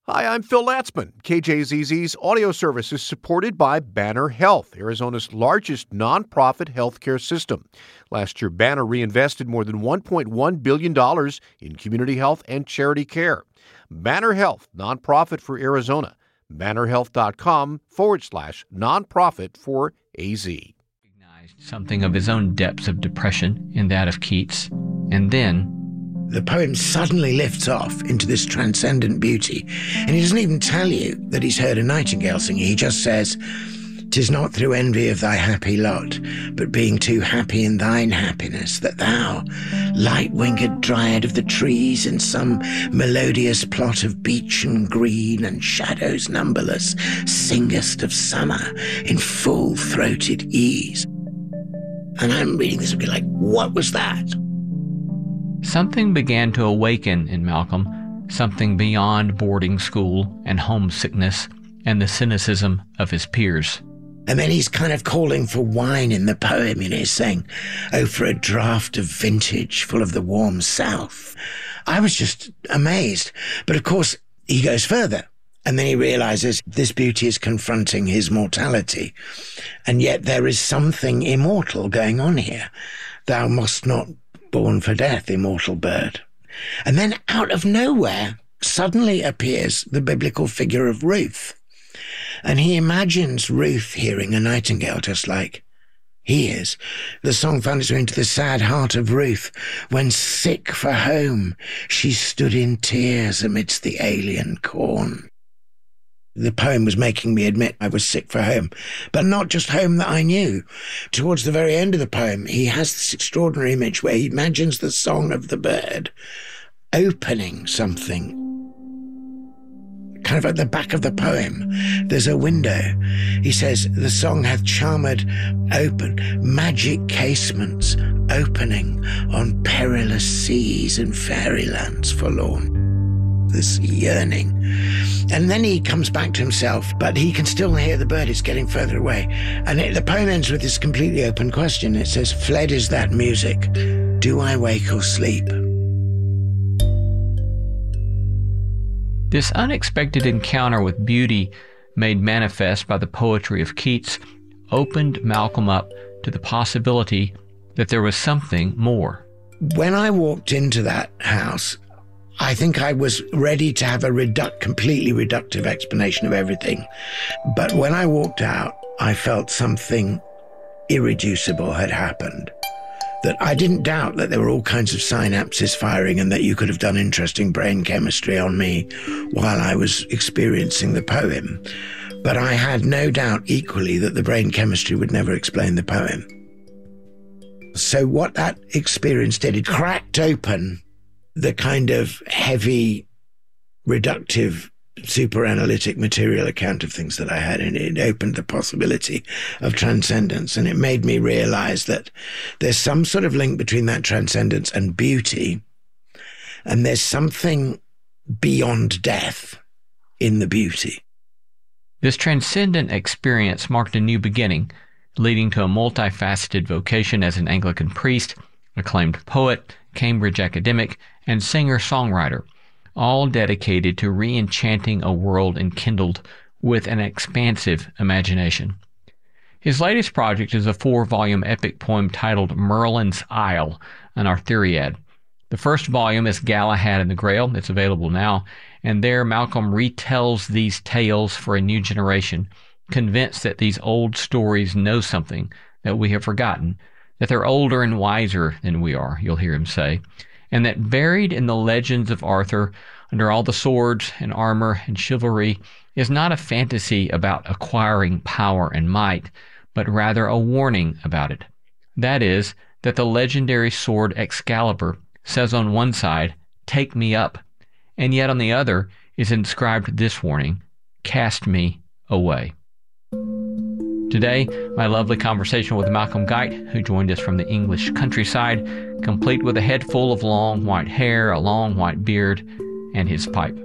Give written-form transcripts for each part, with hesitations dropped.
Hi, I'm Phil Latzman. KJZZ's audio service is supported by Banner Health, Arizona's largest nonprofit healthcare system. Last year, Banner reinvested more than $1.1 billion in community health and charity care. Banner Health, nonprofit for Arizona. BannerHealth.com/nonprofit for AZ. Recognized something of his own depths of depression in that of Keats, and then the poem suddenly lifts off into this transcendent beauty, and he doesn't even tell you that he's heard a nightingale singing. He just says, "'Tis not through envy of thy happy lot, but being too happy in thine happiness, that thou, light-winged dryad of the trees, in some melodious plot of beech and green and shadows numberless, singest of summer in full-throated ease." And I'm reading this and be like, what was that? something began to awaken in Malcolm, something beyond boarding school and homesickness and the cynicism of his peers. And then he's kind of calling for wine in the poem, he's saying, "Oh, for a draught of vintage full of the warm south." I was just amazed. But of course, he goes further. And then he realizes this beauty is confronting his mortality. And yet there is something immortal going on here. "Thou must not born for death, immortal bird." And then out of nowhere, suddenly appears the biblical figure of Ruth. And he imagines Ruth hearing a nightingale just like he is. The song found its way into the sad heart of Ruth. When sick for home, she stood in tears amidst the alien corn. The poem was making me admit I was sick for home, but not just home that I knew. Towards the very end of the poem, he has this extraordinary image where he imagines the song of the bird opening something. Kind of at the back of the poem, there's a window. He says, "The song hath charmed open, magic casements opening on perilous seas and fairylands forlorn." This yearning. And then he comes back to himself, but he can still hear the bird. It's getting further away. And the poem ends with this completely open question. It says, "Fled is that music. Do I wake or sleep?" This unexpected encounter with beauty, made manifest by the poetry of Keats, opened Malcolm up to the possibility that there was something more. When I walked into that house, I think I was ready to have a completely reductive explanation of everything. But when I walked out, I felt something irreducible had happened. That I didn't doubt that there were all kinds of synapses firing and that you could have done interesting brain chemistry on me while I was experiencing the poem. But I had no doubt equally that the brain chemistry would never explain the poem. So what that experience did, it cracked open the kind of heavy, reductive, super-analytic material account of things that I had, and it opened the possibility of transcendence. And it made me realize that there's some sort of link between that transcendence and beauty, and there's something beyond death in the beauty. This transcendent experience marked a new beginning, leading to a multifaceted vocation as an Anglican priest, acclaimed poet, Cambridge academic, and singer-songwriter, all dedicated to re-enchanting a world enkindled with an expansive imagination. His latest project is a 4-volume epic poem titled Merlin's Isle, an Arthuriad. The first volume is Galahad and the Grail. It's available now, and there Malcolm retells these tales for a new generation, convinced that these old stories know something that we have forgotten, that they're older and wiser than we are, you'll hear him say, and that buried in the legends of Arthur, under all the swords and armor and chivalry, is not a fantasy about acquiring power and might, but rather a warning about it. That is, that the legendary sword Excalibur says on one side, "Take me up," and yet on the other is inscribed this warning, "Cast me away." Today, my lovely conversation with Malcolm Guite, who joined us from the English countryside, complete with a head full of long white hair, a long white beard, and his pipe.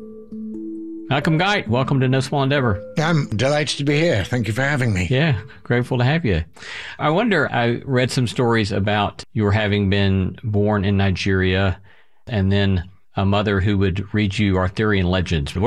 Malcolm Guite, welcome to No Small Endeavor. I'm delighted to be here. Thank you for having me. Yeah, grateful to have you. I wonder, I read some stories about your having been born in Nigeria and then a mother who would read you Arthurian legends.